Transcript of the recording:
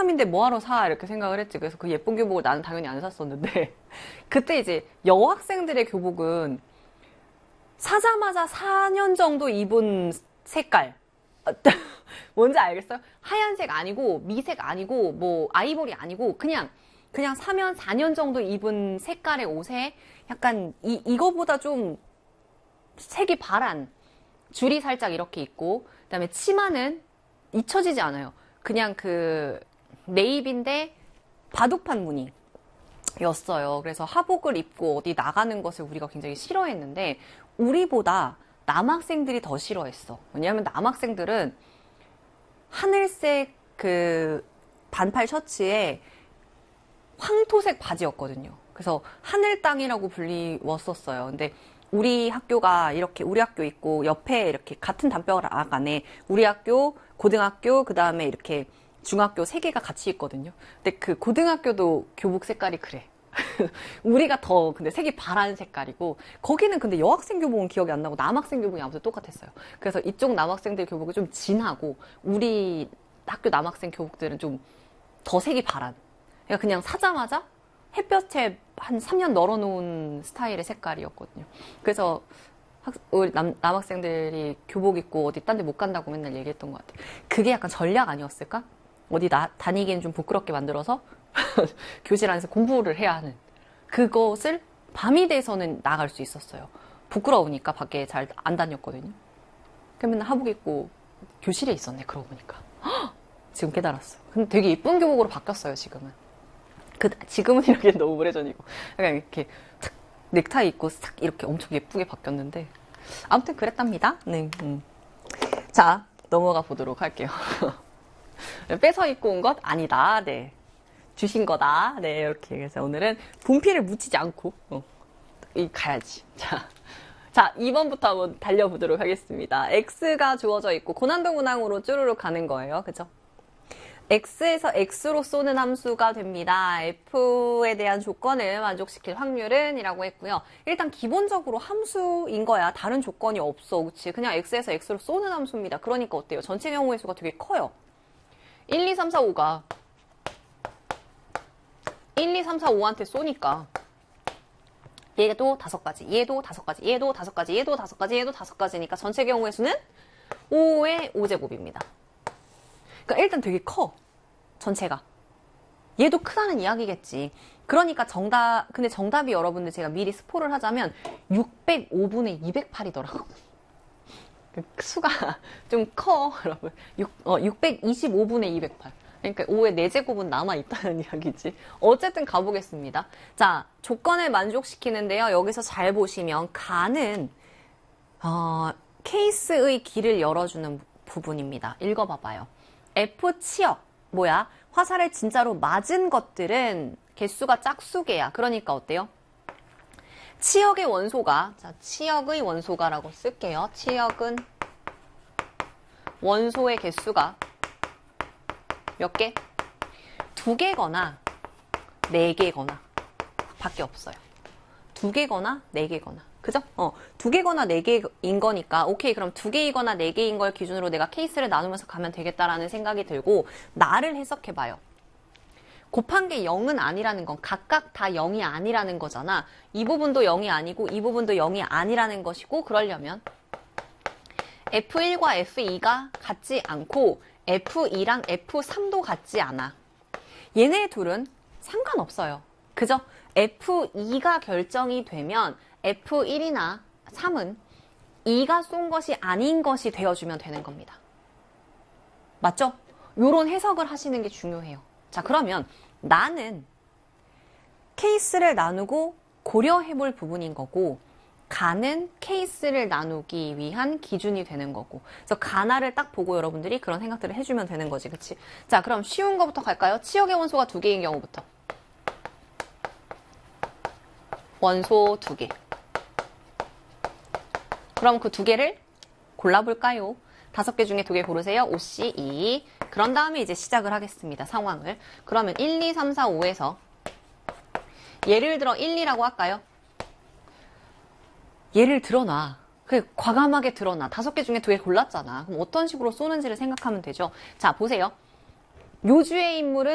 고3인데 뭐하러 사? 이렇게 생각을 했지. 그래서 그 예쁜 교복을 나는 당연히 안 샀었는데 그때 이제 여학생들의 교복은 사자마자 4년 정도 입은 색깔 뭔지 알겠어요? 하얀색 아니고 미색 아니고 뭐 아이보리 아니고 그냥 사면 4년 정도 입은 색깔의 옷에 약간 이거보다 좀 색이 바란 줄이 살짝 이렇게 있고 그다음에 치마는 잊혀지지 않아요. 그냥 그 네이비인데 바둑판 무늬였어요. 그래서 하복을 입고 어디 나가는 것을 우리가 굉장히 싫어했는데 우리보다 남학생들이 더 싫어했어. 왜냐하면 남학생들은 하늘색 그 반팔 셔츠에 황토색 바지였거든요. 그래서 하늘땅이라고 불리웠었어요. 근데 우리 학교가 이렇게 우리 학교 있고 옆에 이렇게 같은 담벼락 안에 우리 학교, 고등학교, 그 다음에 이렇게 중학교 3개가 같이 있거든요. 근데 그 고등학교도 교복 색깔이 그래. 우리가 더 근데 색이 바란 색깔이고 거기는 근데 여학생 교복은 기억이 안 나고 남학생 교복이 아무튼 똑같았어요. 그래서 이쪽 남학생들 교복이 좀 진하고 우리 학교 남학생 교복들은 좀 더 색이 바란. 그러니까 그냥 사자마자 햇볕에 한 3년 널어놓은 스타일의 색깔이었거든요. 그래서 우리 남학생들이 교복 입고 어디 딴 데 못 간다고 맨날 얘기했던 것 같아요. 그게 약간 전략 아니었을까? 어디 다니기는 좀 부끄럽게 만들어서 교실 안에서 공부를 해야 하는 그것을 밤이 돼서는 나갈 수 있었어요. 부끄러우니까 밖에 잘 안 다녔거든요. 그래서 맨날 하복 입고 교실에 있었네. 그러고 보니까 지금 깨달았어. 근데 되게 예쁜 교복으로 바뀌었어요. 지금은. 지금은 이렇게 너무 오래전이고 약간 이렇게 탁 넥타이 입고 싹 이렇게 엄청 예쁘게 바뀌었는데 아무튼 그랬답니다. 네. 자, 넘어가 보도록 할게요. 뺏어 입고 온 것 아니다. 네. 주신 거다. 네, 이렇게. 그래서 오늘은 분필을 묻히지 않고, 가야지. 자, 2번부터 한번 달려보도록 하겠습니다. X가 주어져 있고, 고난도 문항으로 쭈루룩 가는 거예요. 그죠? X에서 X로 쏘는 함수가 됩니다. F에 대한 조건을 만족시킬 확률은 이라고 했고요. 일단 기본적으로 함수인 거야. 다른 조건이 없어. 그치? 그냥 X에서 X로 쏘는 함수입니다. 그러니까 어때요? 전체 경우의 수가 되게 커요. 1, 2, 3, 4, 5가 1, 2, 3, 4, 5한테 쏘니까 얘도 5가지, 얘도 5가지, 얘도 5가지, 얘도 5가지, 얘도 5가지니까 전체 경우의 수는 5의 5제곱입니다. 그러니까 일단 되게 커. 전체가. 얘도 크다는 이야기겠지. 그러니까 근데 정답이 여러분들 제가 미리 스포를 하자면 605분의 208이더라고. 수가 좀 커, 여러분. 625분의 208. 그러니까 5의 4제곱은 남아있다는 이야기지. 어쨌든 가보겠습니다. 자, 조건을 만족시키는데요. 여기서 잘 보시면 가는 케이스의 길을 열어주는 부분입니다. 읽어봐봐요. F 치역, 뭐야? 화살을 진짜로 맞은 것들은 개수가 짝수개야. 그러니까 어때요? 치역의 원소가, 자, 치역의 원소가라고 쓸게요. 치역은 원소의 개수가 몇 개? 2개거나 4개거나 밖에 없어요. 2개거나 4개거나. 그죠? 2개거나 4개인 거니까 오케이, 그럼 2개이거나 4개인 걸 기준으로 내가 케이스를 나누면서 가면 되겠다라는 생각이 들고 나를 해석해봐요. 곱한 게 0은 아니라는 건 각각 다 0이 아니라는 거잖아. 이 부분도 0이 아니고 이 부분도 0이 아니라는 것이고 그러려면 F1과 F2가 같지 않고 F2랑 F3도 같지 않아. 얘네 둘은 상관없어요. 그죠? F2가 결정이 되면 F1이나 3은 2가 쏜 것이 아닌 것이 되어주면 되는 겁니다. 맞죠? 요런 해석을 하시는 게 중요해요. 자, 그러면 나는 케이스를 나누고 고려해볼 부분인 거고 가는 케이스를 나누기 위한 기준이 되는 거고 그래서 가나를 딱 보고 여러분들이 그런 생각들을 해주면 되는 거지. 그치? 자, 그럼 쉬운 거부터 갈까요? 치역의 원소가 2개인 경우부터. 원소 2개. 그럼 그 2개를 골라볼까요? 5개 중에 2개 고르세요. O, C, E. 그런 다음에 이제 시작을 하겠습니다. 상황을. 그러면 1, 2, 3, 4, 5에서 예를 들어 1, 2라고 할까요? 예를 들어놔. 과감하게 들어놔. 5개 중에 2개 골랐잖아. 그럼 어떤 식으로 쏘는지를 생각하면 되죠. 자, 보세요. 요주의 인물은